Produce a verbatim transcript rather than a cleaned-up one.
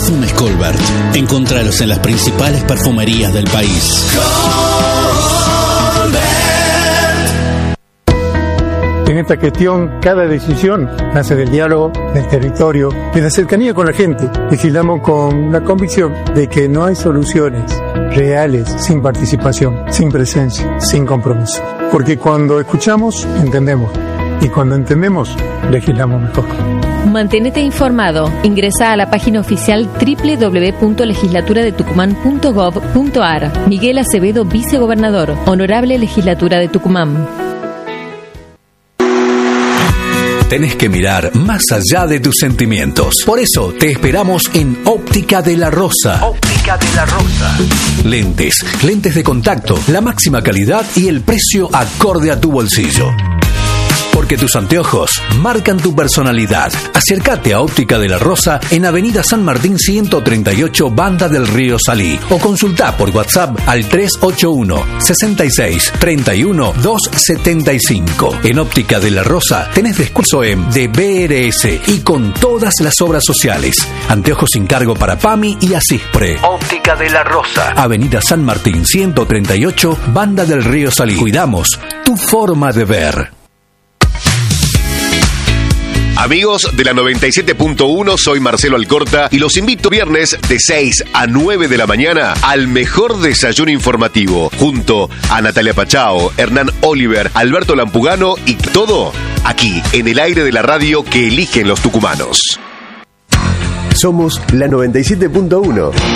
Perfumes Colbert. Encontralos en las principales perfumerías del país. En esta gestión, cada decisión nace del diálogo, del territorio, de la cercanía con la gente. Legislamos con la convicción de que no hay soluciones reales sin participación, sin presencia, sin compromiso. Porque cuando escuchamos, entendemos. Y cuando entendemos, legislamos mejor. Mantenete informado. Ingresa a la página oficial doble u doble u doble u punto legislatura de tucumán punto gov punto ar. Miguel Acevedo, vicegobernador. Honorable Legislatura de Tucumán. Tenés que mirar más allá de tus sentimientos. Por eso te esperamos en Óptica de la Rosa. Óptica de la Rosa. Lentes, lentes de contacto, la máxima calidad y el precio acorde a tu bolsillo. Porque tus anteojos marcan tu personalidad. Acércate a Óptica de la Rosa en Avenida San Martín ciento treinta y ocho, Banda del Río Salí. O consultá por WhatsApp al tres ocho uno, seis seis, tres uno, dos siete cinco. En Óptica de la Rosa tenés descuento en de B R S y con todas las obras sociales. Anteojos sin cargo para PAMI y Asispre. Óptica de la Rosa. Avenida San Martín ciento treinta y ocho, Banda del Río Salí. Cuidamos tu forma de ver. Amigos de la noventa y siete punto uno, soy Marcelo Alcorta y los invito viernes de seis a nueve de la mañana al mejor desayuno informativo, junto a Natalia Pachao, Hernán Oliver, Alberto Lampugano y todo aquí en el aire de la radio que eligen los tucumanos. Somos la noventa y siete punto uno.